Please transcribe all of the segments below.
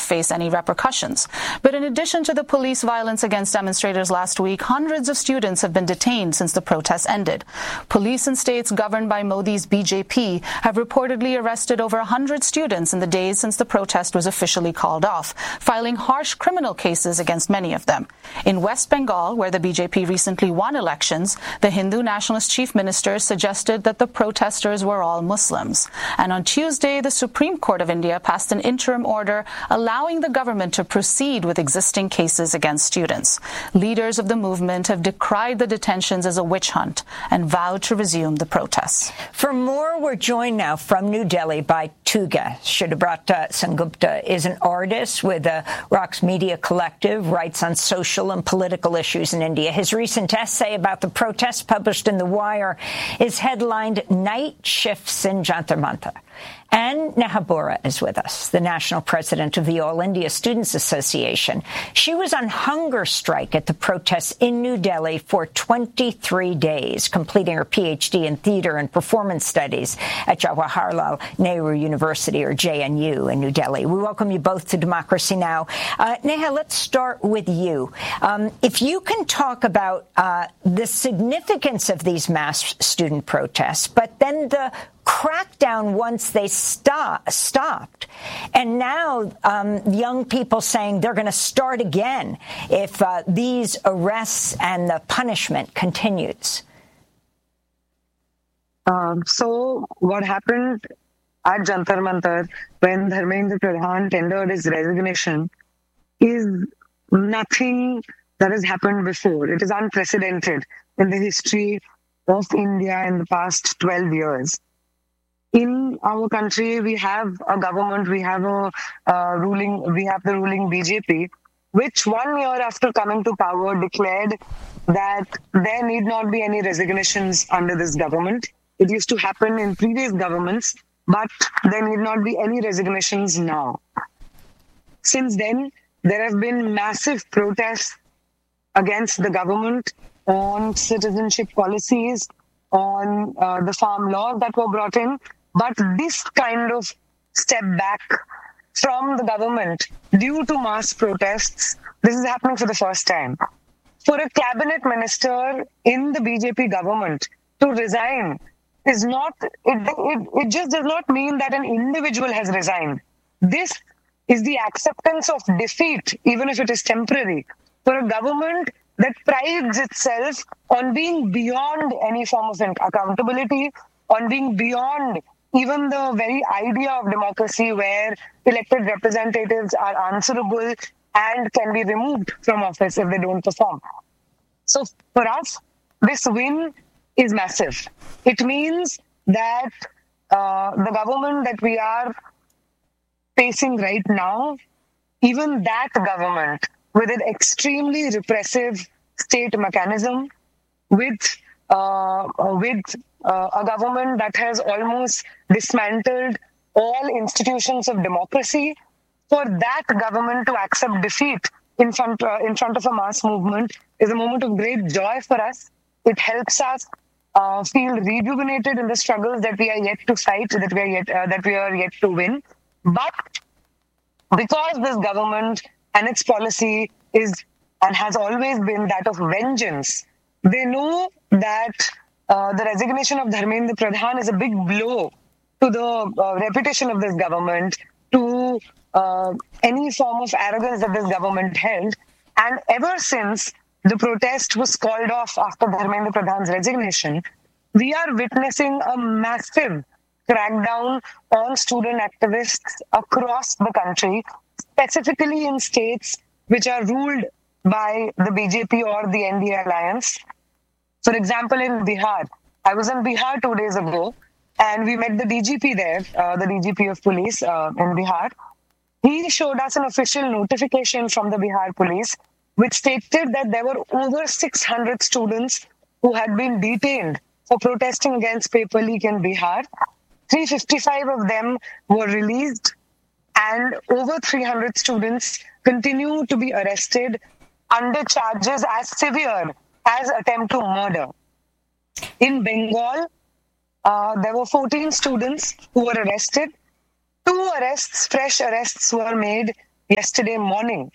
face any repercussions. But in addition to the police violence against demonstrators last week, hundreds of students have been detained since the protests ended. Police in states governed by Modi's BJP have reportedly arrested over 100 students in the days since the protest was officially called off, filing harsh criminal cases against many of them. In West Bengal, where the BJP recently won elections, the Hindu nationalist chief minister suggested that the protesters were all Muslims. And on Tuesday, the Supreme Court of India passed an interim order allowing the government to proceed with existing cases against students. Leaders of the movement have decried the detentions as a witch hunt and vowed to resume the protests. For more, we're joined now from New Delhi by two guests. Shudhabrata Sengupta is an artist with the Rocks Media Collective, writes on social and political issues in India. His recent essay about the protests published in The Wire is headlined Night Shifts in Jantar Mantar. And Neha Bora is with us, the national president of the All India Students Association. She was on hunger strike at the protests in New Delhi for 23 days, completing her PhD in theater and performance studies at Jawaharlal Nehru University, or JNU, in New Delhi. We welcome you both to Democracy Now! Neha, let's start with you. If you can talk about the significance of these mass student protests, but then the crackdown once they stopped, and now young people saying they're going to start again if these arrests and the punishment continues. So what happened at Jantar Mantar when Dharmendra Pradhan tendered his resignation is nothing that has happened before. It is unprecedented in the history of India in the past 12 years. In our country, we have a government, we have the ruling BJP, which 1 year after coming to power declared that there need not be any resignations under this government. It used to happen in previous governments, but there need not be any resignations now. Since then, there have been massive protests against the government on citizenship policies, on the farm laws that were brought in. But this kind of step back from the government due to mass protests, this is happening for the first time. For a cabinet minister in the BJP government to resign is not, it just does not mean that an individual has resigned. This is the acceptance of defeat, even if it is temporary, for a government that prides itself on being beyond any form of accountability, on being beyond even the very idea of democracy where elected representatives are answerable and can be removed from office if they don't perform. So for us, this win is massive. It means that the government that we are facing right now, even that government with an extremely repressive state mechanism, with a government that has almost dismantled all institutions of democracy, for that government to accept defeat in front of a mass movement is a moment of great joy for us. It helps us feel rejuvenated in the struggles that we are yet to fight, that we are yet to win. But because this government and its policy is and has always been that of vengeance, they know that the resignation of Dharmendra Pradhan is a big blow to the reputation of this government, to any form of arrogance that this government held. And ever since the protest was called off after Dharmendra Pradhan's resignation, we are witnessing a massive crackdown on student activists across the country, specifically in states which are ruled by the BJP or the NDA alliance. For example, in Bihar, I was in Bihar 2 days ago, and we met the DGP there, the DGP of police in Bihar. He showed us an official notification from the Bihar police, which stated that there were over 600 students who had been detained for protesting against paper leak in Bihar. 355 of them were released, and over 300 students continue to be arrested under charges as severe as attempt to murder. In Bengal, there were 14 students who were arrested. 2 arrests, fresh arrests were made yesterday morning.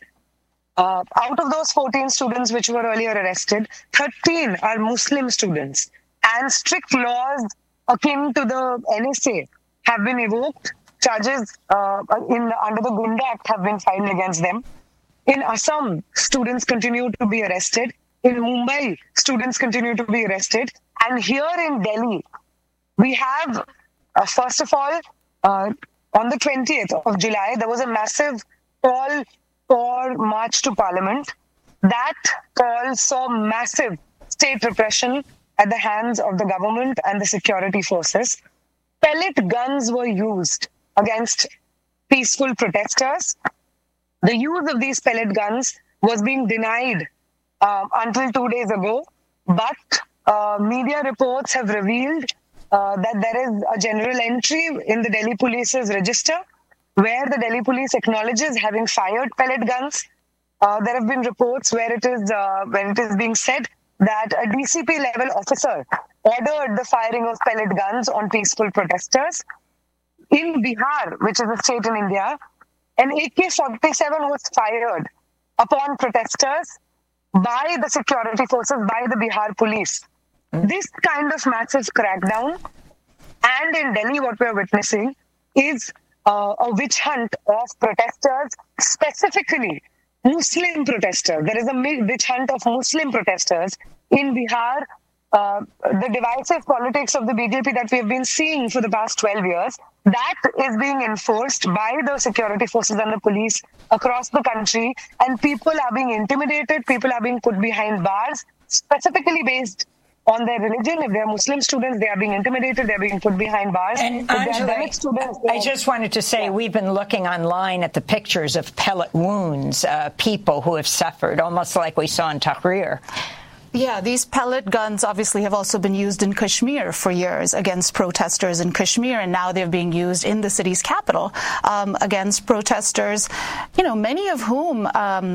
Out of those 14 students which were earlier arrested, 13 are Muslim students, and strict laws akin to the NSA have been evoked. Charges under the Gunda Act have been filed against them. In Assam, students continue to be arrested. In Mumbai, students continue to be arrested. And here in Delhi, we have, first of all, on the 20th of July, there was a massive call for March to Parliament. That call saw massive state repression at the hands of the government and the security forces. Pellet guns were used against peaceful protesters. The use of these pellet guns was being denied until 2 days ago, but media reports have revealed that there is a general entry in the Delhi Police's register where the Delhi Police acknowledges having fired pellet guns. There have been reports where it is being said that a DCP level officer ordered the firing of pellet guns on peaceful protesters. In Bihar, which is a state in India, an AK-47 was fired upon protesters by the security forces, by the Bihar police. This kind of massive crackdown, and in Delhi what we're witnessing is a witch hunt of protesters, specifically Muslim protesters. There is a witch hunt of Muslim protesters in Bihar. The divisive politics of the BJP that we have been seeing for the past 12 years, that is being enforced by the security forces and the police across the country, and people are being intimidated, people are being put behind bars, specifically based on their religion. If they are Muslim students, they are being intimidated, they are being put behind bars. And Anjali, students, I just wanted to say, we've been looking online at the pictures of pellet wounds, people who have suffered, almost like we saw in Tahrir. Yeah, these pellet guns obviously have also been used in Kashmir for years against protesters in Kashmir, and now they're being used in the city's capital against protesters, many of whom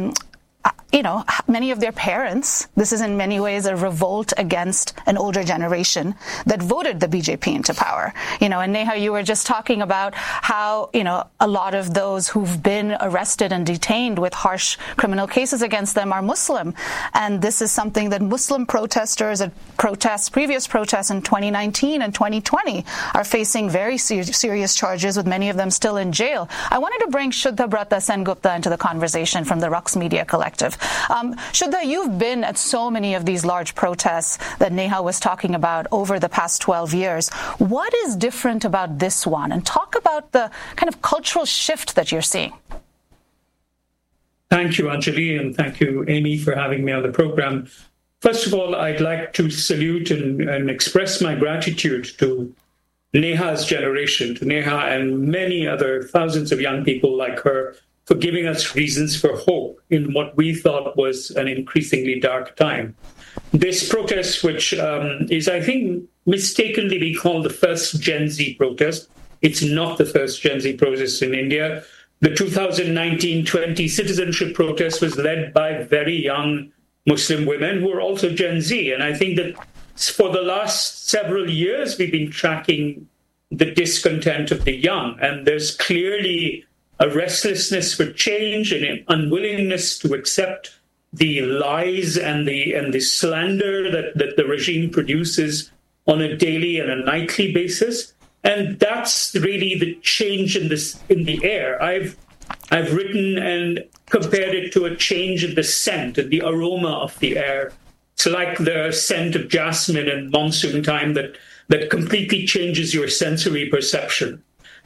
many of their parents, this is in many ways a revolt against an older generation that voted the BJP into power. And Neha, you were just talking about how, a lot of those who've been arrested and detained with harsh criminal cases against them are Muslim. And this is something that Muslim protesters at previous protests in 2019 and 2020 are facing very serious charges, with many of them still in jail. I wanted to bring Shuddha Brata Sengupta into the conversation from the Raqs Media Collective. Shuddha, you've been at so many of these large protests that Neha was talking about over the past 12 years. What is different about this one? And talk about the kind of cultural shift that you're seeing. Thank you, Anjali, and thank you, Amy, for having me on the program. First of all, I'd like to salute and express my gratitude to Neha's generation, to Neha and many other thousands of young people like her, for giving us reasons for hope in what we thought was an increasingly dark time. This protest, which is, I think, mistakenly be called the first Gen Z protest, it's not the first Gen Z protest in India. The 2019-20 citizenship protest was led by very young Muslim women who are also Gen Z. And I think that for the last several years, we've been tracking the discontent of the young. And there's clearly a restlessness for change and an unwillingness to accept the lies and the slander that the regime produces on a daily and a nightly basis. And that's really the change in the air. I've written and compared it to a change in the scent and the aroma of the air. It's like the scent of jasmine in monsoon time that completely changes your sensory perception.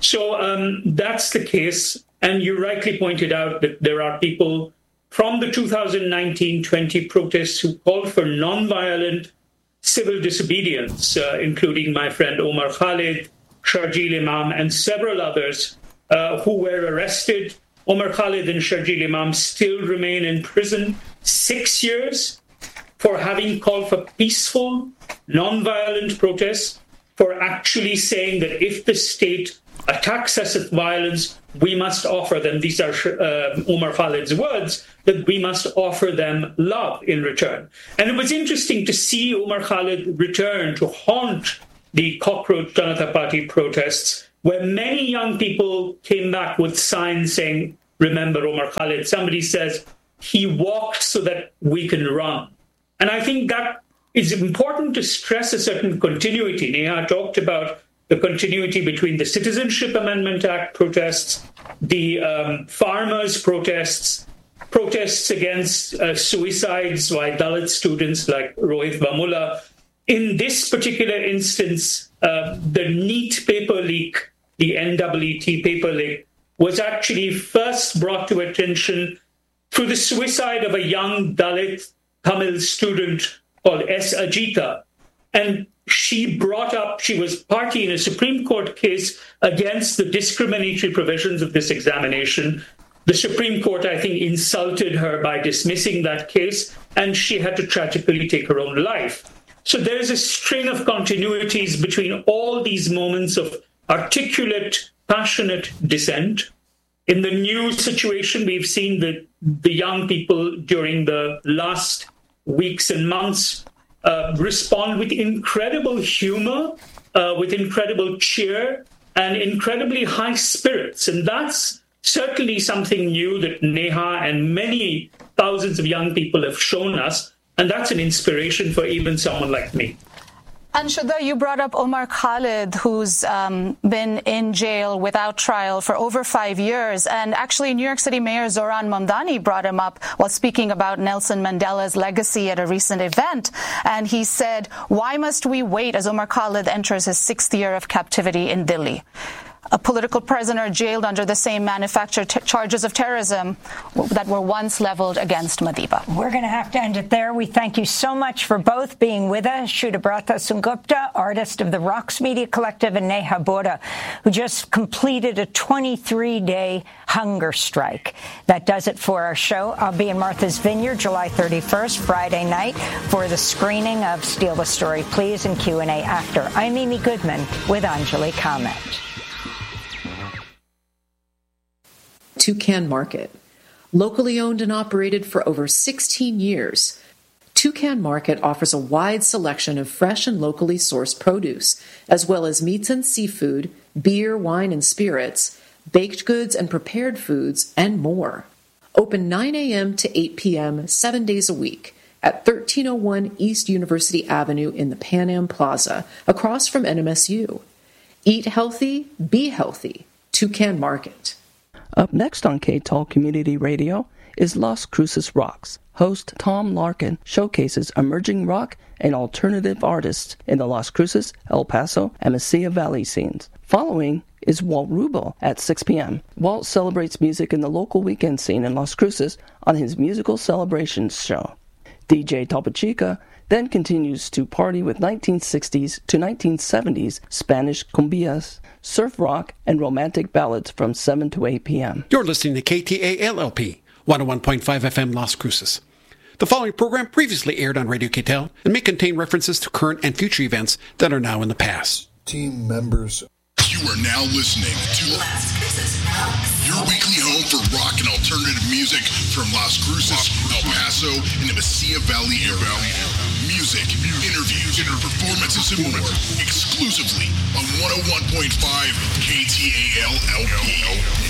So that's the case. And you rightly pointed out that there are people from the 2019-20 protests who called for nonviolent civil disobedience, including my friend Omar Khalid, Sharjeel Imam, and several others who were arrested. Omar Khalid and Sharjeel Imam still remain in prison 6 years for having called for peaceful, nonviolent protests, for actually saying that if the state attacks us with violence, we must offer them, these are Omar Khalid's words, that we must offer them love in return. And it was interesting to see Omar Khalid return to haunt the Cockroach Janata Party protests, where many young people came back with signs saying, remember Omar Khalid. Somebody says, he walked so that we can run. And I think that is important to stress a certain continuity. Neha talked about the continuity between the Citizenship Amendment Act protests, the farmers' protests against suicides by Dalit students like Rohit Vamula. In this particular instance, the NEET paper leak, the NEET paper leak, was actually first brought to attention through the suicide of a young Dalit Tamil student called S. Ajita. And she was party in a Supreme Court case against the discriminatory provisions of this examination. The Supreme Court, I think, insulted her by dismissing that case, and she had to tragically take her own life. So there is a string of continuities between all these moments of articulate, passionate dissent. In the new situation, we've seen the young people during the last weeks and months respond with incredible humor, with incredible cheer, and incredibly high spirits. And that's certainly something new that Neha and many thousands of young people have shown us. And that's an inspiration for even someone like me. And Shraddha, you brought up Omar Khalid, who's been in jail without trial for over 5 years. And actually, New York City Mayor Zohran Mamdani brought him up while speaking about Nelson Mandela's legacy at a recent event. And he said, why must we wait as Omar Khalid enters his 6th year of captivity in Delhi? A political prisoner jailed under the same manufactured charges of terrorism that were once leveled against Madiba. We're going to have to end it there. We thank you so much for both being with us. Shudabrata Sengupta, artist of the Rocks Media Collective, and Neha Bora, who just completed a 23-day hunger strike. That does it for our show. I'll be in Martha's Vineyard July 31st, Friday night, for the screening of Steal the Story, Please, and Q&A after. I'm Amy Goodman with Anjali Kamat. Toucan Market. Locally owned and operated for over 16 years, Toucan Market offers a wide selection of fresh and locally sourced produce, as well as meats and seafood, beer, wine and spirits, baked goods and prepared foods, and more. Open 9 a.m. to 8 p.m. 7 days a week at 1301 East University Avenue in the Pan Am Plaza, across from NMSU. Eat healthy, be healthy. Toucan Market. Up next on KTAL Community Radio is Las Cruces Rocks. Host Tom Larkin showcases emerging rock and alternative artists in the Las Cruces, El Paso, and Mesilla Valley scenes. Following is Walt Rubel at 6 p.m. Walt celebrates music in the local weekend scene in Las Cruces on his Musical Celebrations show. DJ Topo Chica then continues to party with 1960s to 1970s Spanish cumbias, surf rock, and romantic ballads from 7 to 8 p.m. You're listening to KTAL-LP, 101.5 FM Las Cruces. The following program previously aired on Radio KTAL and may contain references to current and future events that are now in the past. Team members. You are now listening to Las Cruces Rocks, your weekly home for rock and alternative music from Las Cruces, El Paso, and the Mesilla Valley area. Music, interviews, performances, and more exclusively on 101.5 KTAL-LP.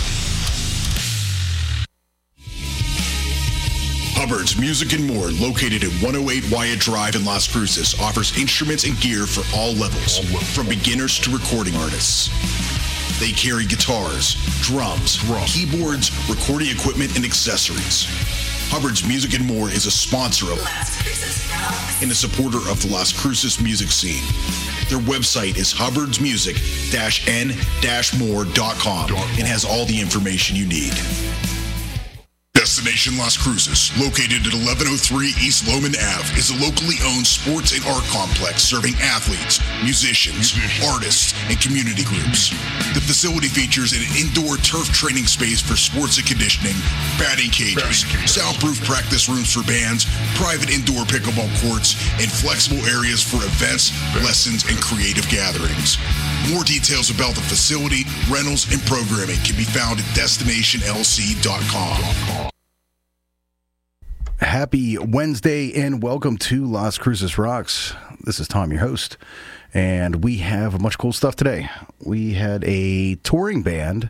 Hubbard's Music and More, located at 108 Wyatt Drive in Las Cruces, offers instruments and gear for all levels, from beginners to recording artists. They carry guitars, drums, keyboards, recording equipment, and accessories. Hubbard's Music and More is a sponsor of Las Cruces Rocks and a supporter of the Las Cruces music scene. Their website is hubbardsmusic-n-more.com and has all the information you need. Destination Las Cruces, located at 1103 East Lowman Ave, is a locally owned sports and art complex serving athletes, musicians, artists, and community groups. The facility features an indoor turf training space for sports and conditioning, batting cages, soundproof practice rooms for bands, private indoor pickleball courts, and flexible areas for events, lessons, and creative gatherings. More details about the facility, rentals, and programming can be found at destinationlc.com. Happy Wednesday and welcome to Las Cruces Rocks. This is Tom, your host, and we have a bunch of cool stuff today. We had a touring band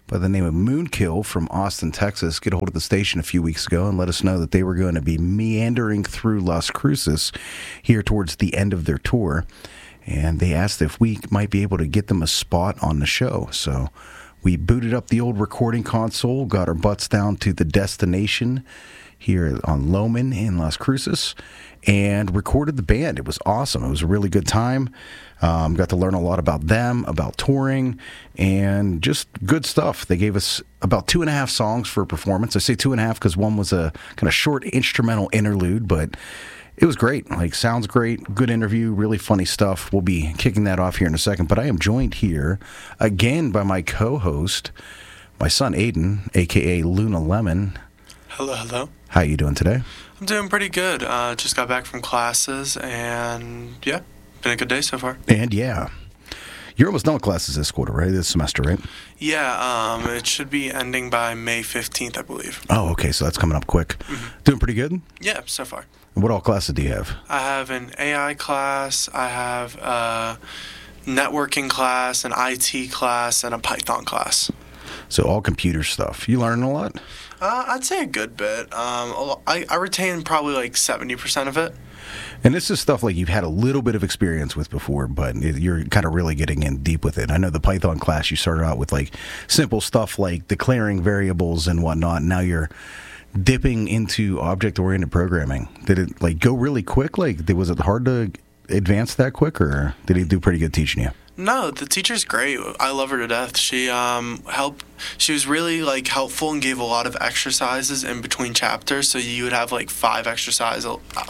by the name of Moonkill from Austin, Texas, get a hold of the station a few weeks ago and let us know that they were going to be meandering through Las Cruces here towards the end of their tour. And they asked if we might be able to get them a spot on the show. So we booted up the old recording console, got our butts down to the destination here on Loman in Las Cruces, and recorded the band. It was awesome. It was a really good time. Got to learn a lot about them, about touring, and just good stuff. They gave us about 2.5 songs for a performance. I say 2.5 because one was a kind of short instrumental interlude, but it was great. Like, sounds great. Good interview. Really funny stuff. We'll be kicking that off here in a second. But I am joined here again by my co-host, my son Aiden, a.k.a. Luna Lemon. Hello, hello. How you doing today? I'm doing pretty good. Just got back from classes, and yeah, been a good day so far. And yeah, you're almost done with classes this quarter, right? This semester, right? Yeah, it should be ending by May 15th, I believe. Oh, okay, so that's coming up quick. Mm-hmm. Doing pretty good? Yeah, so far. What all classes do you have? I have an AI class, I have a networking class, an IT class, and a Python class. So all computer stuff. You learning a lot? I'd say a good bit. I retain probably like 70% of it. And this is stuff like you've had a little bit of experience with before, but you're kind of really getting in deep with it. I know the Python class, you started out with like simple stuff like declaring variables and whatnot. And now you're dipping into object-oriented programming. Did it like go really quick? Like, was it hard to advance that quick, or did he do pretty good teaching you? No, the teacher's great. I love her to death. She She was really like helpful and gave a lot of exercises in between chapters. So you would have like 5 exercises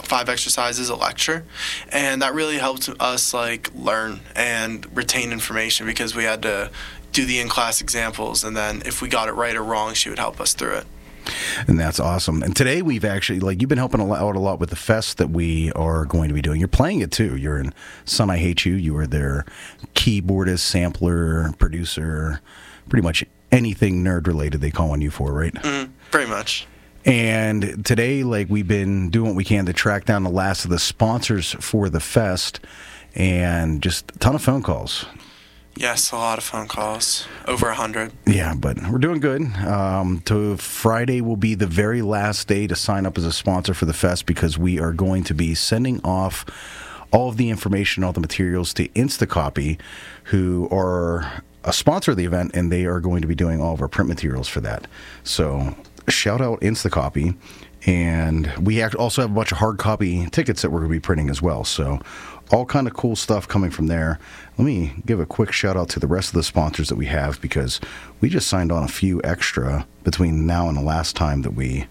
a lecture, and that really helped us like learn and retain information because we had to do the in-class examples, and then if we got it right or wrong, she would help us through it. And that's awesome. And today we've actually, like, you've been helping out a lot with the fest that we are going to be doing. You're playing it too. You're in Son, I Hate You. You were their keyboardist, sampler, producer, pretty much anything nerd related they call on you for, right? Pretty much. And today, like, we've been doing what we can to track down the last of the sponsors for the fest, and just a ton of phone calls. Yes, a lot of phone calls. Over 100. Yeah, but we're doing good. Friday will be the very last day to sign up as a sponsor for the fest, because we are going to be sending off all of the information, all the materials to Instacopy, who are a sponsor of the event, and they are going to be doing all of our print materials for that. So shout out Instacopy. And we also have a bunch of hard copy tickets that we're going to be printing as well. So all kind of cool stuff coming from there. Let me give a quick shout out to the rest of the sponsors that we have, because we just signed on a few extra between now and the last time that we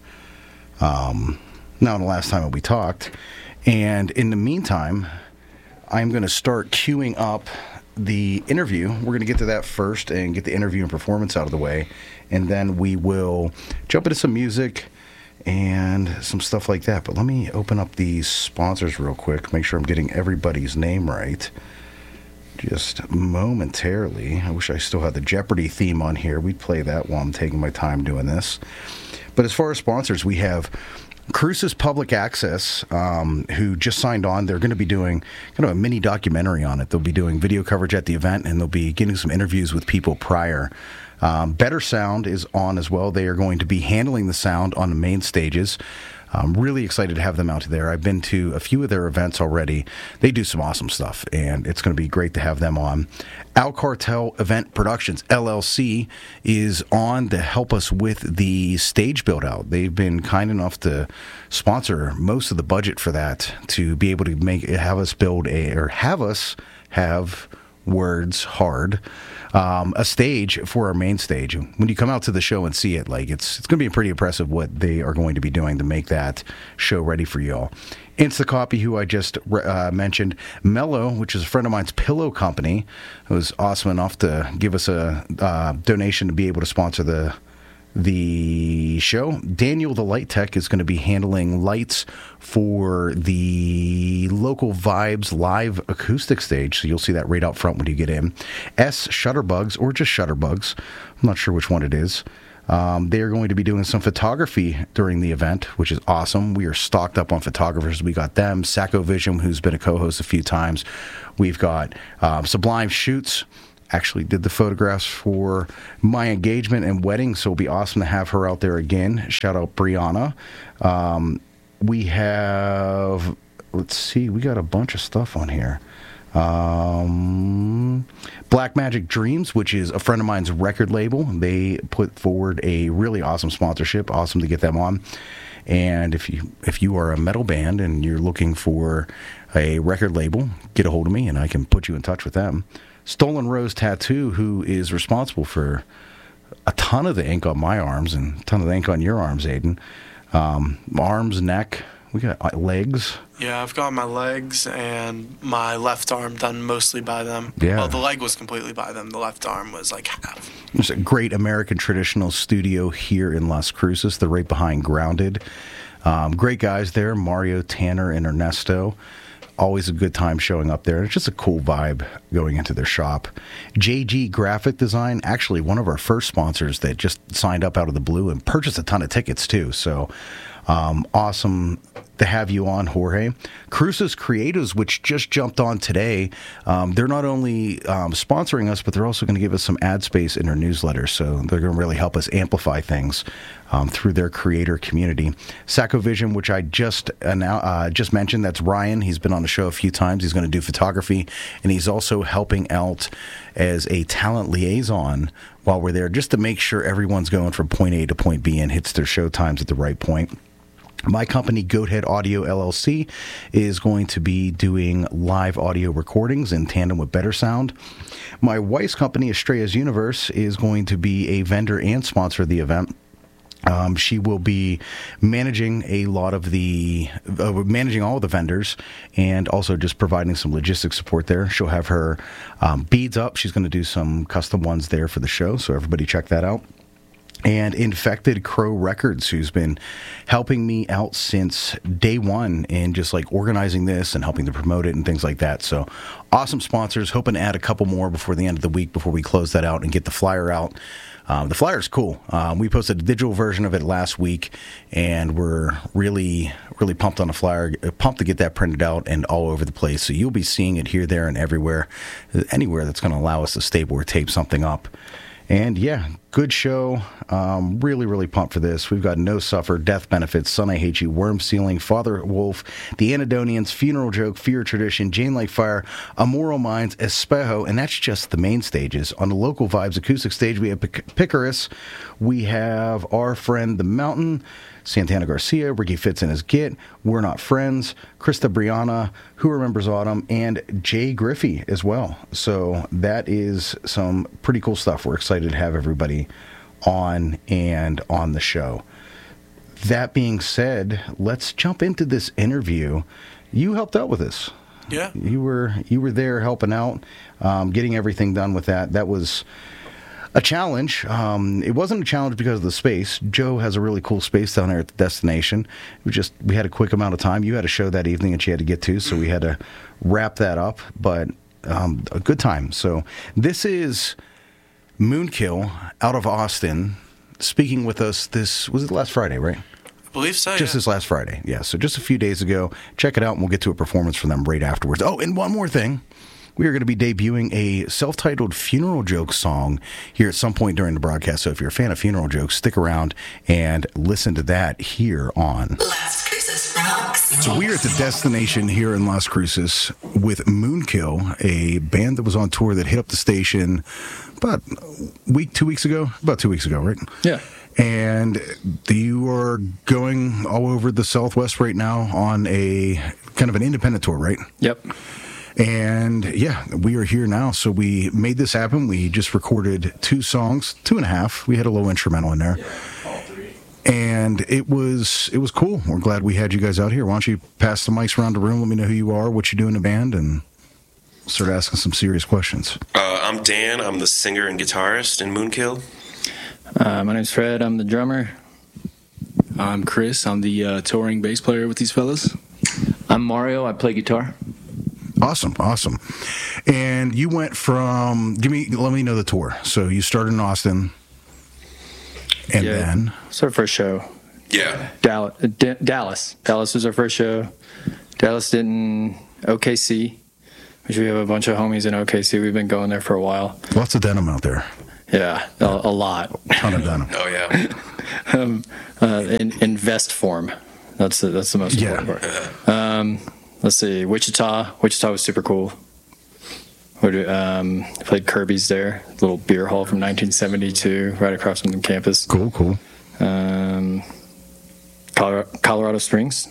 talked. And in the meantime, I'm going to start queuing up the interview. We're going to get to that first and get the interview and performance out of the way, and then we will jump into some music and some stuff like that. But let me open up these sponsors real quick, make sure I'm getting everybody's name right. Just momentarily. I wish I still had the Jeopardy theme on here. We'd play that while I'm taking my time doing this. But as far as sponsors, we have Cruces Public Access, who just signed on. They're going to be doing kind of a mini documentary on it. They'll be doing video coverage at the event, and they'll be getting some interviews with people prior. Better Sound is on as well. They are going to be handling the sound on the main stages. I'm really excited to have them out there. I've been to a few of their events already. They do some awesome stuff, and it's going to be great to have them on. Al Cartel Event Productions, LLC, is on to help us with the stage build-out. They've been kind enough to sponsor most of the budget for that, to be able to have us have words hard, a stage for our main stage. When you come out to the show and see it, like, it's going to be pretty impressive what they are going to be doing to make that show ready for y'all. Instacopy, who I just mentioned. Mello, which is a friend of mine's pillow company, who was awesome enough to give us a donation to be able to sponsor the show. Daniel the Light Tech is going to be handling lights for the Local Vibes live acoustic stage, so you'll see that right out front when you get in. Shutterbugs, or just Shutterbugs, I'm not sure which one it is. They are going to be doing some photography during the event, which is awesome. We are stocked up on photographers. We got them, Sacco Vision, who's been a co-host a few times. We've got Sublime Shoots, actually did the photographs for my engagement and wedding, so it'll be awesome to have her out there again. Shout out Brianna. We have, let's see, we got a bunch of stuff on here. Black Magic Dreams, which is a friend of mine's record label. They put forward a really awesome sponsorship. Awesome to get them on. And if you are a metal band and you're looking for a record label, get a hold of me and I can put you in touch with them. Stolen Rose Tattoo, who is responsible for a ton of the ink on my arms and a ton of the ink on your arms, Aiden. Arms, neck, we got legs. Yeah, I've got my legs and my left arm done mostly by them. Yeah. Well, the leg was completely by them. The left arm was like half. There's a great American traditional studio here in Las Cruces. They're right behind Grounded. Great guys there, Mario, Tanner, and Ernesto. Always a good time showing up there. It's just a cool vibe going into their shop. JG Graphic Design, actually one of our first sponsors that just signed up out of the blue and purchased a ton of tickets too. So awesome to have you on, Jorge. Cruces Creatives, which just jumped on today, they're not only sponsoring us, but they're also going to give us some ad space in their newsletter. So they're going to really help us amplify things through their creator community. Sacco Vision, which I just mentioned, that's Ryan. He's been on the show a few times. He's going to do photography, and he's also helping out as a talent liaison while we're there, just to make sure everyone's going from point A to point B and hits their show times at the right point. My company, Goathead Audio LLC, is going to be doing live audio recordings in tandem with Better Sound. My wife's company, Estrella's Universe, is going to be a vendor and sponsor of the event. She will be managing managing all of the vendors and also just providing some logistics support there. She'll have her beads up. She's going to do some custom ones there for the show, so everybody check that out. And Infected Crow Records, who's been helping me out since day one in just like organizing this and helping to promote it and things like that. So awesome sponsors. Hoping to add a couple more before the end of the week before we close that out and get the flyer out. The flyer's cool. We posted a digital version of it last week, and we're really, really pumped on the flyer, pumped to get that printed out and all over the place. So you'll be seeing it here, there, and everywhere, anywhere that's going to allow us to staple or tape something up. And yeah, good show. Really, really pumped for this. We've got No Suffer, Death Benefits, Son I Hate You, Worm Sealing, Father Wolf, The Anhedonians, Funeral Joke, Fear Tradition, Jane Like Fire, Immoral Minds, Espejo, and that's just the main stages. On the Local Vibes acoustic stage, we have Picarus. We have Our Friend the Mountain, Santana Garcia, Ricky Fitz and his Git, We're Not Friends, Krista Brianna, Who Remembers Autumn, and Jay Griffey as well. So that is some pretty cool stuff. We're excited to have everybody on and on the show. That being said, let's jump into this interview. You helped out with this. Yeah. You were there helping out, getting everything done with that. That was a challenge. It wasn't a challenge because of the space. Joe has a really cool space down there at the destination. We had a quick amount of time. You had a show that evening that you had to get to, so we had to wrap that up. But a good time. So this is Moonkill out of Austin, speaking with us. This was it last Friday, right? I believe so. Just this last Friday. Yeah. So just a few days ago. Check it out, and we'll get to a performance from them right afterwards. Oh, and one more thing. We are going to be debuting a self-titled Funeral Joke song here at some point during the broadcast. So if you're a fan of Funeral Jokes, stick around and listen to that here on Las Cruces Rocks. So we are at the destination here in Las Cruces with Moonkill, a band that was on tour that hit up the station about 2 weeks ago. About 2 weeks ago, right? Yeah. And you are going all over the Southwest right now on a kind of an independent tour, right? Yep. And yeah, we are here now. So we made this happen. We just recorded 2 songs, 2.5. We had a low instrumental in there. Yeah, all 3. And it was cool. We're glad we had you guys out here. Why don't you pass the mics around the room? Let me know who you are, what you do in the band, and start asking some serious questions. I'm Dan. I'm the singer and guitarist in Moonkill. My name's Fred. I'm the drummer. I'm Chris. I'm the touring bass player with these fellas. I'm Mario. I play guitar. Awesome. And you went from let me know the tour. So you started in Austin, and then it's our first show. Yeah, Dallas. Dallas was our first show. Dallas did in OKC, which we have a bunch of homies in OKC. We've been going there for a while. Lots of denim out there. Yeah, a lot. Ton of denim. Oh yeah. In vest form. That's the most important part. Let's see, Wichita. Wichita was super cool. Played Kirby's there, little beer hall from 1972, right across from the campus. Cool. Colorado Springs.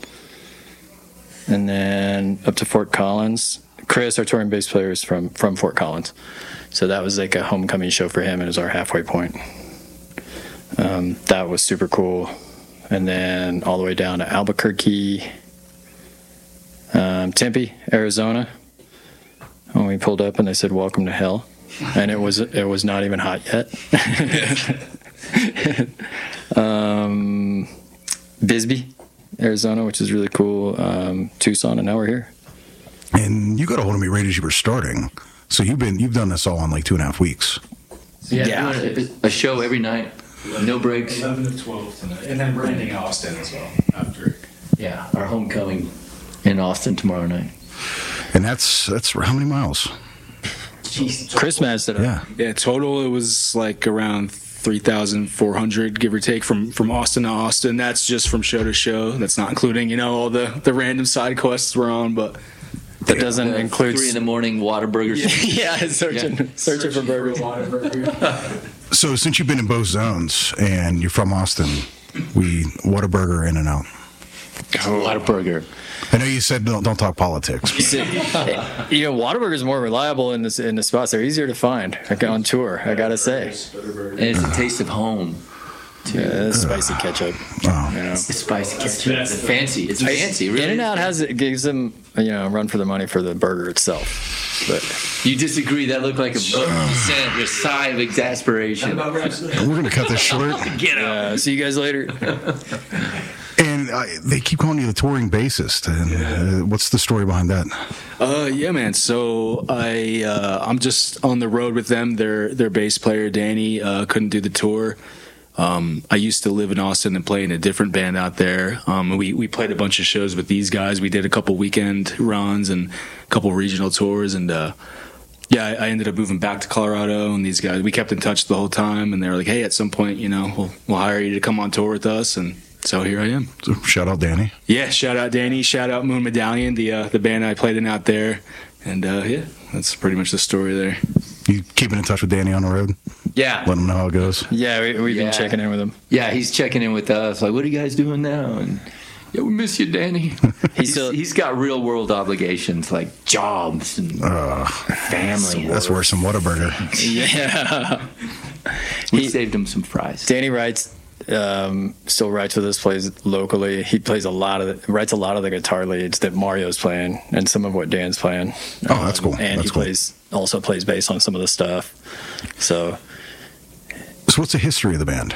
And then up to Fort Collins. Chris, our touring bass player, is from Fort Collins. So that was like a homecoming show for him, and it was our halfway point. That was super cool. And then all the way down to Albuquerque, Tempe, Arizona. When we pulled up and they said, "Welcome to hell." And it was not even hot yet. Bisbee, Arizona, which is really cool. Tucson, and now we're here. And you got a hold of me right as you were starting. So you've done this all in like 2.5 weeks. Yeah. A show every night, no breaks. 11 to 12 tonight, and then we're ending Austin as well after. Yeah, our homecoming in Austin tomorrow night. And that's how many miles? Jeez. Chris matched it up. Yeah, total it was like around 3,400, give or take, from Austin to Austin. That's just from show to show. That's not including, all the random side quests we're on, but that doesn't include 3 a.m. Whataburger. Searching for burgers. So since you've been in both zones and you're from Austin, Whataburger, In-N-Out. Whataburger. I know you said don't talk politics. Whataburger is more reliable in the spots. They're easier to find on tour, I gotta say. And it's a taste of home. Yeah, spicy ketchup. It's spicy ketchup. It's fancy. It's fancy. Really. In-N-Out gives them a run for the money for the burger itself. But you disagree? That looked like a sigh of exasperation. We're gonna cut this short. Get out. See you guys later. And they keep calling you the touring bassist. And what's the story behind that? Yeah, man. So I'm just on the road with them. Their bass player Danny couldn't do the tour. I used to live in Austin and play in a different band out there. We played a bunch of shows with these guys. We did a couple weekend runs and a couple regional tours. And I ended up moving back to Colorado. And these guys, we kept in touch the whole time. And they were like, "Hey, at some point, we'll hire you to come on tour with us." And so here I am. So shout out Danny. Yeah, shout out Danny. Shout out Moon Medallion, the band I played in out there. And that's pretty much the story there. You keeping in touch with Danny on the road? Yeah. Let him know how it goes. Yeah, we've been checking in with him. Yeah, he's checking in with us. Like, what are you guys doing now? And we miss you, Danny. He's got real world obligations like jobs and family. That's worse than Whataburger. Yeah. We saved him some fries. Danny writes. Still writes with us, plays locally. He plays writes a lot of the guitar leads that Mario's playing and some of what Dan's playing. Oh, that's cool. And he also plays bass on some of the stuff. So what's the history of the band?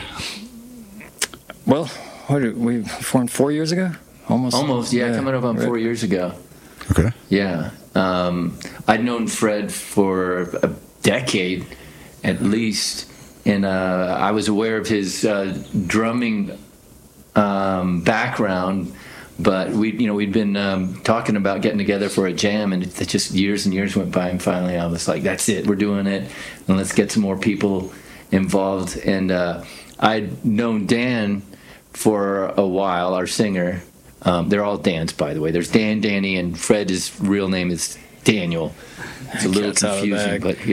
Well, we formed 4 years ago? Almost, coming up on 4 years ago. Okay. Yeah. I'd known Fred for a decade at least. And I was aware of his drumming background, but we'd been talking about getting together for a jam, and it just years and years went by, and finally I was like, "That's it, we're doing it, and let's get some more people involved." And I'd known Dan for a while, our singer. They're all Dans, by the way. There's Dan, Danny, and Fred's real name is Daniel. It's a little confusing, but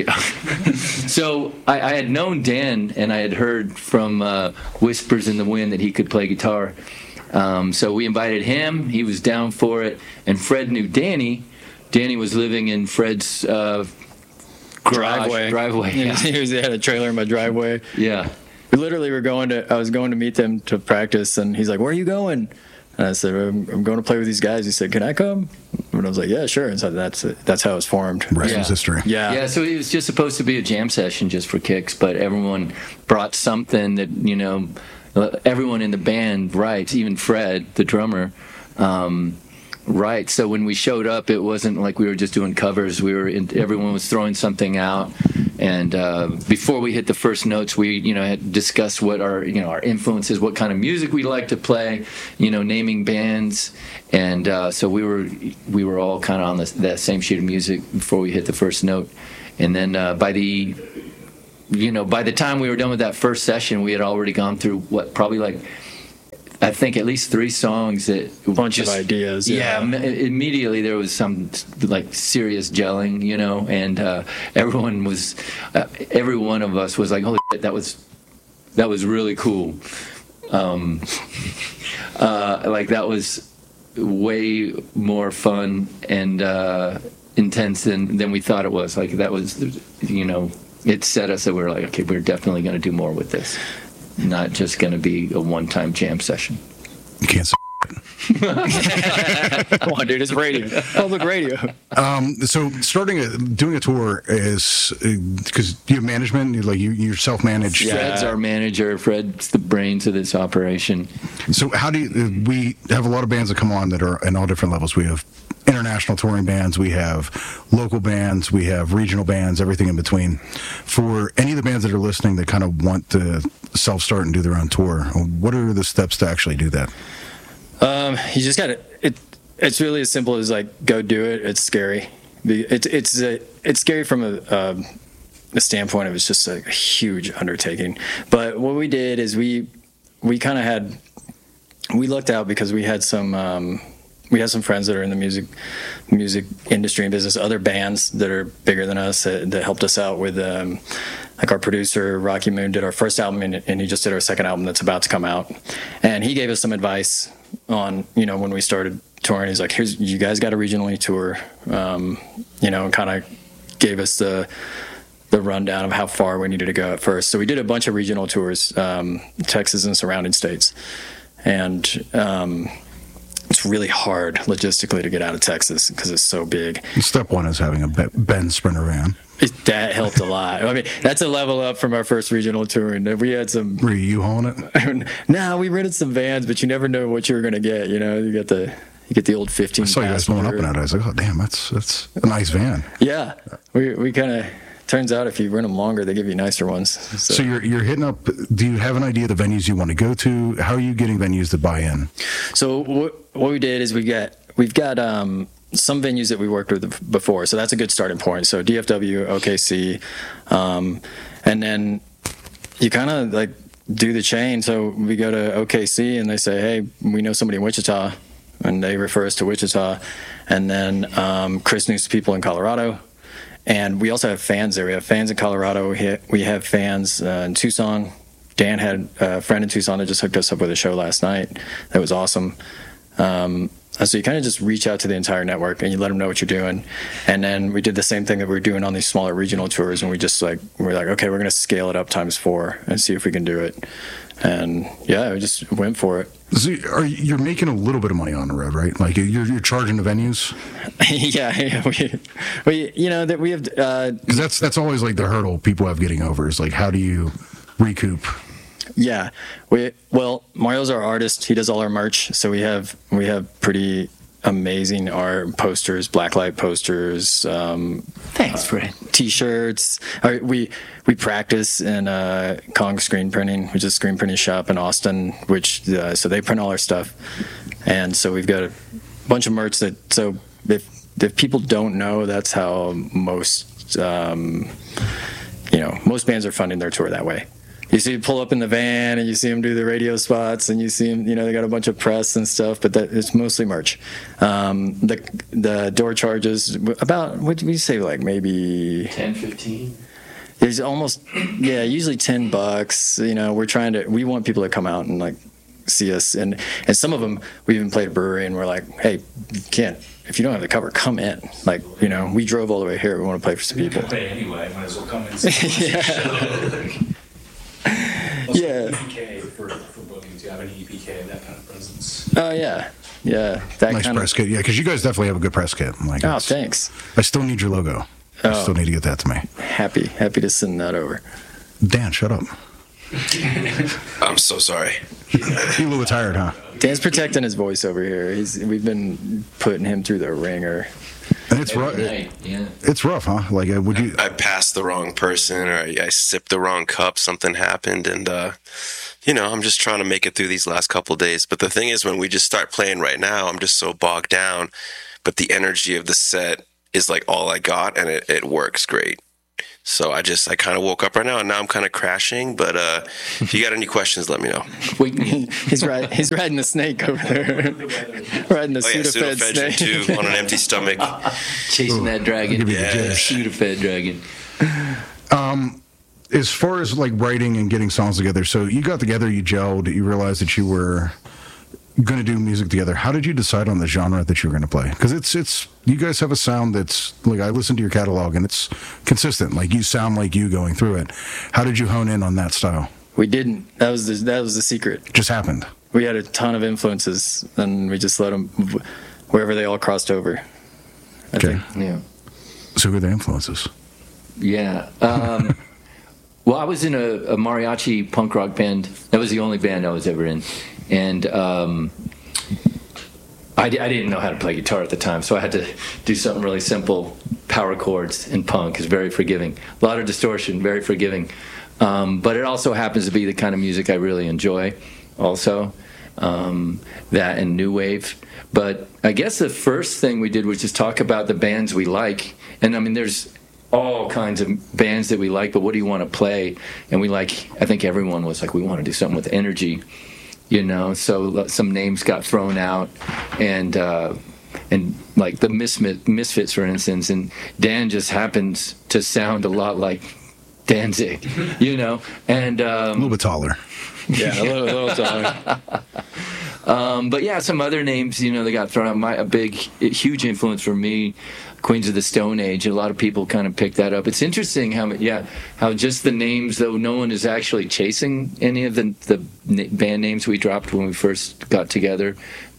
so I had known Dan, and I had heard from whispers in the wind that he could play guitar. So we invited him. He was down for it, and Fred knew Danny. Danny was living in Fred's driveway. Yeah. He had a trailer in my driveway. Yeah. We literally I was going to meet them to practice, and he's like, "Where are you going?" And I said, "I'm going to play with these guys." He said, "Can I come?" And I was like, "Yeah, sure." And so that's how it was formed. Rest is history. Yeah. Yeah, so it was just supposed to be a jam session just for kicks, but everyone brought something that, everyone in the band writes, even Fred, the drummer, Right. So when we showed up, it wasn't like we were just doing covers. Everyone was throwing something out. And before we hit the first notes, we, had discussed what our influences, what kind of music we like to play, naming bands. And so we were all kind of on that same sheet of music before we hit the first note. And then by the time we were done with that first session, we had already gone through I think at least 3 songs that bunch of ideas. Yeah, immediately there was some serious gelling, and every one of us was like, "Holy shit, that was really cool." That was way more fun and intense than we thought it was. Like that was, it set us that we were like, okay, we're definitely going to do more with this. Not just going to be a one-time jam session. You can't say Come on, dude, it's radio. Public radio. So doing a tour is because you have management, you're self-managed. Yeah. Fred's our manager. Fred's the brains of this operation. So how do we have a lot of bands that come on that are in all different levels. We have international touring bands, we have local bands, we have regional bands, everything in between. For any of the bands that are listening that kind of want to self-start and do their own tour, what are the steps to actually do that? You just gotta. It's really as simple as go do it. It's scary. It's scary from a standpoint of it's just a huge undertaking. But what we did is we lucked out because we had some friends that are in the music industry and business, other bands that are bigger than us that helped us out with. Our producer, Rocky Moon, did our first album, and he just did our second album that's about to come out. And he gave us some advice on, when we started touring. He's like, you guys got to regionally tour, and kind of gave us the rundown of how far we needed to go at first. So we did a bunch of regional tours, Texas and surrounding states. And it's really hard logistically to get out of Texas because it's so big. Step one is having a Ben Sprinter van. That helped a lot. I mean, that's a level up from our first regional tour. And we had some. Were you hauling it? No, we rented some vans, but you never know what you were going to get. You get the old 15. I saw you guys blowing up in it. I was like, oh damn, that's a nice van. Yeah, we kind of. Turns out if you rent them longer, they give you nicer ones. So you're hitting up. Do you have an idea of the venues you want to go to? How are you getting venues to buy in? So what we did is we've got some venues that we worked with before. So that's a good starting point. So DFW, OKC, and then you kind of do the chain. So we go to OKC and they say, hey, we know somebody in Wichita, and they refer us to Wichita. And then Chris knew some people in Colorado. And we also have fans there. We have fans in Colorado. We have fans in Tucson. Dan had a friend in Tucson that just hooked us up with a show last night. That was awesome. So you kind of just reach out to the entire network and you let them know what you're doing. And then we did the same thing that we're doing on these smaller regional tours. And we're okay, we're going to scale it up ×4 and see if we can do it. And yeah, we just went for it. So you're making a little bit of money on the road, right? Like you're charging the venues. yeah. We have because that's always the hurdle people have getting over is how do you recoup? Yeah, Mario's our artist. He does all our merch, so we have pretty amazing art posters, blacklight posters. Thanks, Fred. T-shirts. We practice in Kong Screen Printing, which is a screen printing shop in Austin. So they print all our stuff, and so we've got a bunch of merch that. So if people don't know, that's how most most bands are funding their tour that way. You see them pull up in the van, and you see them do the radio spots, and you see them, they got a bunch of press and stuff, but it's mostly merch. The door charges about, what do you say, maybe 10, 15? There's almost, usually $10. We want people to come out and see us, and some of them, we even played a brewery, and we're like, hey, you can't. If you don't have the cover, come in. We drove all the way here. We want to play for some people. Pay anyway. Might as well come in. Yeah. EPK for bookings. You have an EPK, that kind of presence. Oh yeah. That nice press kit. Yeah, because you guys definitely have a good press kit. Oh, thanks. I still need your logo. I still need to get that to me. Happy to send that over. Dan, shut up. I'm so sorry. You a little tired, huh? Dan's protecting his voice over here. We've been putting him through the ringer. And it's rough. It's rough, huh? Like, would you? I passed the wrong person, or I sipped the wrong cup. Something happened, and I'm just trying to make it through these last couple of days. But the thing is, when we just start playing right now, I'm just so bogged down. But the energy of the set is like all I got, and it works great. So I kind of woke up right now, and now I'm kind of crashing. But if you got any questions, let me know. He's riding the snake over there. Riding the Sudafed snake. Too, on an empty stomach. Chasing that dragon. Yeah, Sudafed dragon. As far as like writing and getting songs together, so you got together, you gelled, you realized that you were going to do music together. How did you decide on the genre that you were going to play? Because it's you guys have a sound that's like, I listened to your catalog and it's consistent. Like, you sound like you going through it. How did you hone in on that style? We didn't. That was the secret. It just happened. We had a ton of influences, and we just let them wherever they all crossed over. I think. Yeah. So who are the influences? Yeah. Well, I was in a mariachi punk rock band. That was the only band I was ever in. And I didn't know how to play guitar at the time, so I had to do something really simple. Power chords and punk is very forgiving. A lot of distortion, very forgiving. But it also happens to be the kind of music I really enjoy also, that and new wave. But I guess the first thing we did was just talk about the bands we like. And, I mean, there's all kinds of bands that we like, but what do you want to play? And I think everyone was like, we want to do something with energy. So some names got thrown out, and like the Misfits, for instance, and Dan just happens to sound a lot like Danzig, and a little bit taller. Yeah, a little taller. But yeah, some other names, they got thrown out. A huge influence for me, Queens of the Stone Age. A lot of people kind of picked that up. It's interesting how just the names, though no one is actually chasing any of the band names we dropped when we first got together.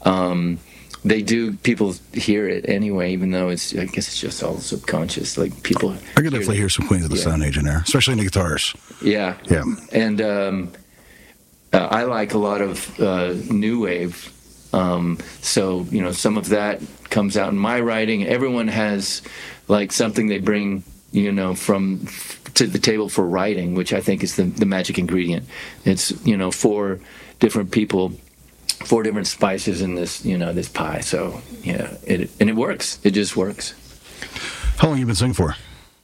People hear it anyway, even though I guess it's just all subconscious. Like, people. I could definitely hear some Queens of the Stone Age in there, especially in the guitars. Yeah. Yeah. And I like a lot of new wave. So, some of that comes out in my writing. Everyone has like something they bring, from to the table for writing, which I think is the magic ingredient. It's, 4 different people, 4 different spices in this, this pie. So, yeah, it works. It just works. How long have you been singing for?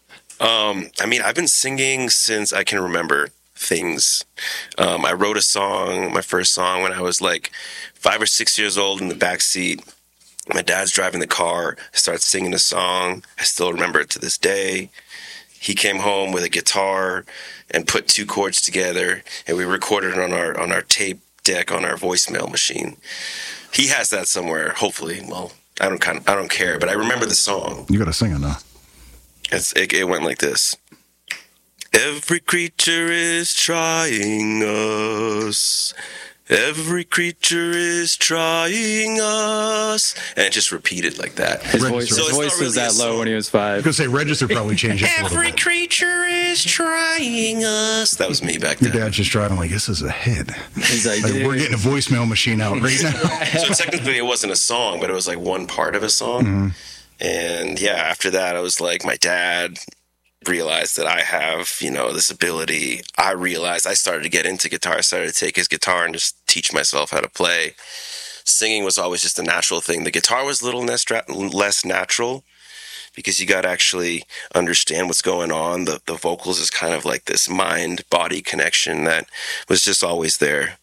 I've been singing since I can remember things. I wrote my first song, when I was like 5 or 6 years old in the back seat. My dad's driving the car. I started singing a song. I still remember it to this day. He came home with a guitar and put 2 chords together, and we recorded it on our tape deck on our voicemail machine. He has that somewhere, hopefully. Well, I don't care, but I remember the song. You got to sing it now. It went like this. Every creature is trying us. Every creature is trying us. And it just repeated like that. His voice was that low when he was 5. I was going to say, register probably changed it a little bit. Every creature is trying us. That was me back then. Your dad's just driving like, this is a hit. He's like, we're getting a voicemail machine out right now. So technically it wasn't a song, but it was like one part of a song. Mm-hmm. And yeah, after that, I was like, my dad realized that I have, this ability. I realized I started to get into guitar. I started to take his guitar and just teach myself how to play. Singing was always just a natural thing. The guitar was a little less natural because you got to actually understand what's going on. The vocals is kind of like this mind-body connection that was just always there.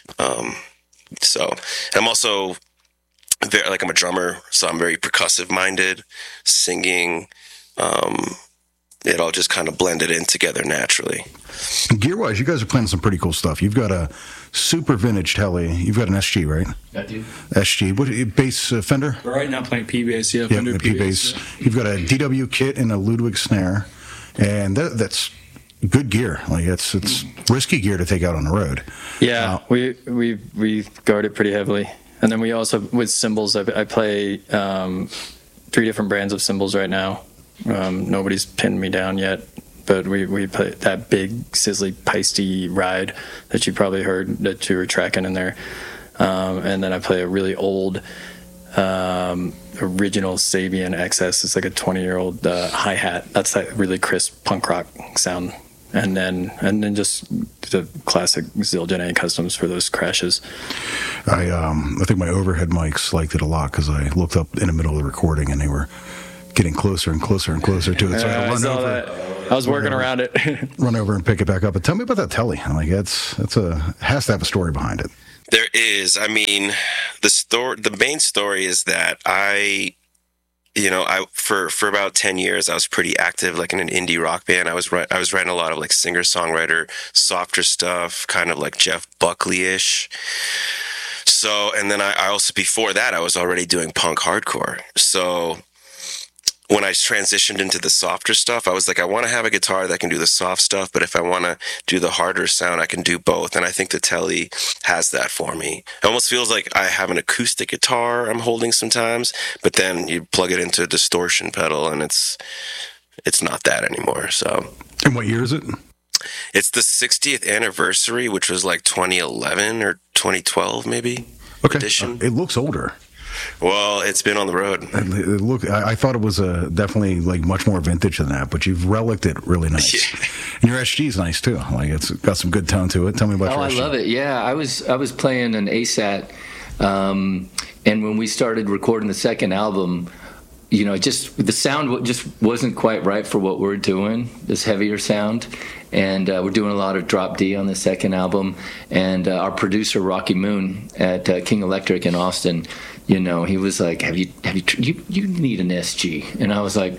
So I'm also I'm a drummer, so I'm very percussive-minded. Singing, it all just kind of blended in together naturally. Gear-wise, you guys are playing some pretty cool stuff. You've got a super vintage Tele. You've got an SG, right? I do. SG. What bass, Fender? We're right now playing P-Bass, yeah. Fender P-Bass. Yeah. You've got a DW kit and a Ludwig snare, and that's good gear. Like it's risky gear to take out on the road. Yeah, we guard it pretty heavily. And then we also, with cymbals, I play 3 different brands of cymbals right now. Nobody's pinned me down yet, but we play that big, sizzly, peisty ride that you probably heard that you were tracking in there. And then I play a really old original Sabian XS. It's like a 20-year-old hi-hat. That's that really crisp punk rock sound. And then just the classic Zildjian A customs for those crashes. I think my overhead mics liked it a lot because I looked up in the middle of the recording and they were getting closer and closer and closer to it. So I run over. That. I was working around it. Run over and pick it back up. But tell me about that telly. Like has to have a story behind it. There is. I mean, the main story is that for about 10 years, I was pretty active, like in an indie rock band. I was writing a lot of like singer-songwriter, softer stuff, kind of like Jeff Buckley-ish. So, and then I also, before that, I was already doing punk hardcore. So when I transitioned into the softer stuff, I was like, I want to have a guitar that can do the soft stuff, but if I want to do the harder sound, I can do both. And I think the Telly has that for me. It almost feels like I have an acoustic guitar I'm holding sometimes, but then you plug it into a distortion pedal and it's not that anymore. So. And what year is it? It's the 60th anniversary, which was like 2011 or 2012 maybe. Okay. Edition. It looks older. Well, it's been on the road. I thought it was definitely like much more vintage than that, but you've reliced it really nice. Yeah. And your SG's nice too. Like it's got some good tone to it. Tell me about your SG. I love it. Yeah, I was playing an ASAT, and when we started recording the second album, the sound just wasn't quite right for what we're doing. This heavier sound. And we're doing a lot of Drop D on the second album. And our producer Rocky Moon at King Electric in Austin, he was like, "Have you need an SG?" And I was like,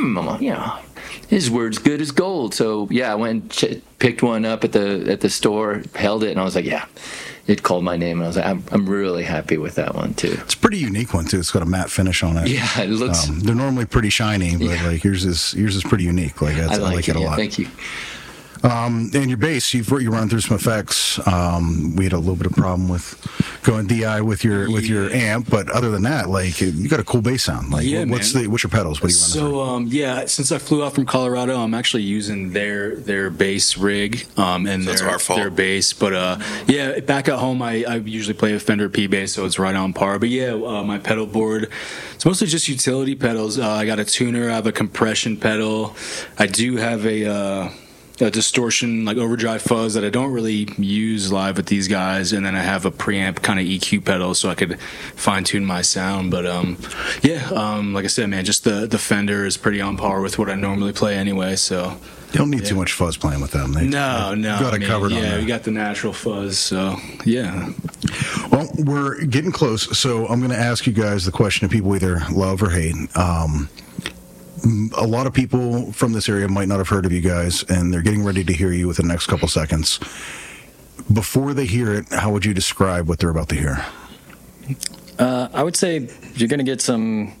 his word's good as gold. So yeah, I went and picked one up at the store, held it, and I was like, yeah. It called my name, and I was like, I'm really happy with that one too. It's a pretty unique one too. It's got a matte finish on it. Yeah, it looks. They're normally pretty shiny, but like yours is pretty unique. Like I like it a lot. Thank you. And your bass, you run through some effects. We had a little bit of problem with going DI with your amp, but other than that, like you got a cool bass sound. Like what's your pedals? What do you run? So since I flew out from Colorado, I'm actually using their bass rig and their bass. But back at home, I usually play a Fender P bass, so it's right on par. But my pedal board, it's mostly just utility pedals. I got a tuner, I have a compression pedal. I do have a distortion, like overdrive fuzz that I don't really use live with these guys, and then I have a preamp kind of EQ pedal so I could fine-tune my sound. But like I said, man, just the Fender is pretty on par with what I normally play anyway, so you don't need too much fuzz playing with them. No, got it covered on there. We got the natural fuzz, so yeah. Well, we're getting close, so I'm going to ask you guys the question that people either love or hate. A lot of people from this area might not have heard of you guys, and they're getting ready to hear you within the next couple seconds. Before they hear it, how would you describe what they're about to hear? I would say you're going to get some...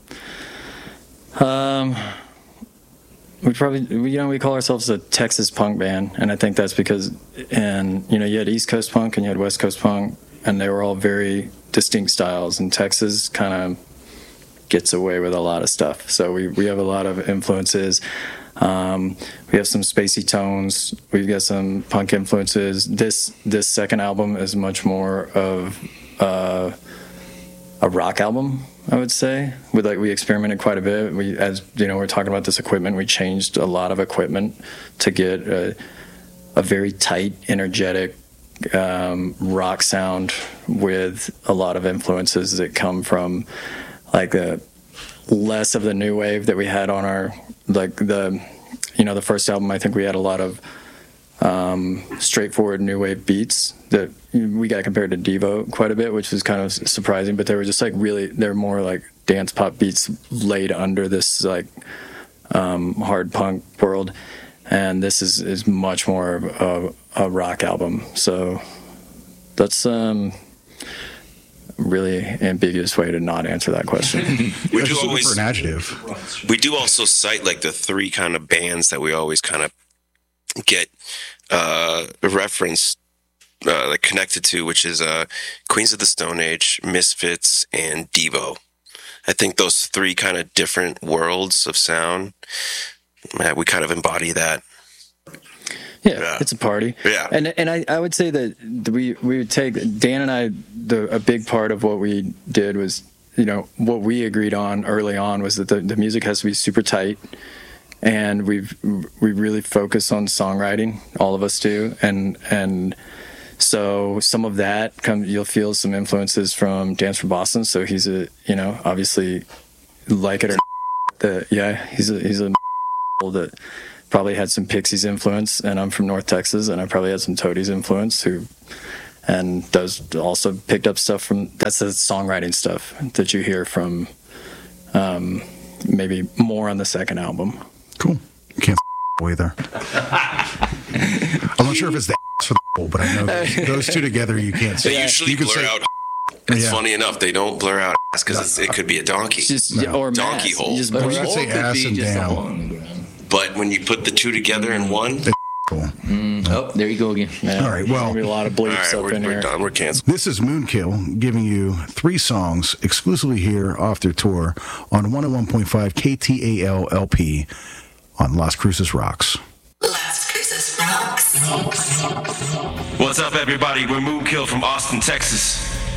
we call ourselves a Texas punk band, and I think that's because, you had East Coast punk and you had West Coast punk, and they were all very distinct styles, and Texas kind of gets away with a lot of stuff. So we have a lot of influences. We have some spacey tones. We've got some punk influences. This second album is much more of a rock album, I would say. We experimented quite a bit. We're talking about this equipment. We changed a lot of equipment to get a very tight, energetic rock sound with a lot of influences that come from less of the new wave that we had on our the first album. I think we had a lot of straightforward new wave beats that we got compared to Devo quite a bit, which was kind of surprising. But they were just they're more like dance pop beats laid under this hard punk world, and this is much more of a rock album. So that's really ambiguous way to not answer that question. We do always for an adjective. We do also cite the three kind of bands that we always kind of get reference connected to, which is Queens of the Stone Age, Misfits, and Devo. I think those three kind of different worlds of sound, we kind of embody that. Yeah, it's a party. Yeah. And I would say that we would take, Dan and I, a big part of what we did was, what we agreed on early on was that the music has to be super tight. And we really focus on songwriting, all of us do. And so some of that you'll feel some influences from Dan's from Boston. So he's obviously like it or he's a that probably had some Pixies influence, and I'm from North Texas, and I probably had some Toadies influence, and those also picked up stuff from, that's the songwriting stuff that you hear from maybe more on the second album. Cool. You can't away there. I'm not sure if it's the for the but I know those two together you can't say. They usually blur out. It's funny enough, they don't blur out ass because it could be a donkey. Or donkey mass. hole. You could say ass and down. But when you put the two together in one, cool. Oh, there you go again. All right, well, a lot of bleeps up in here. We're done. We're canceled. This is Moonkill giving you 3 songs exclusively here off their tour on 101.5 KTAL LP on Las Cruces Rocks. Las Cruces Rocks. What's up, everybody? We're Moonkill from Austin, Texas.